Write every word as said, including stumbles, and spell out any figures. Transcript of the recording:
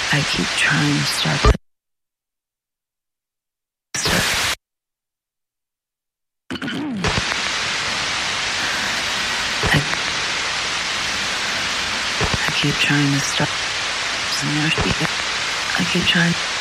I keep trying to start the I, I keep trying to start. I keep trying.